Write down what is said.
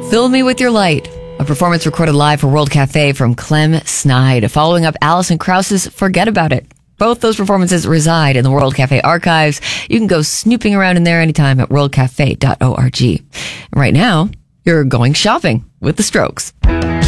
Fill Me With Your Light, a performance recorded live for World Cafe from Clem Snide, following up Alison Krauss's Forget About It. Both those performances reside in the World Cafe archives. You can go snooping around in there anytime at worldcafe.org. Right now, you're going shopping with The Strokes.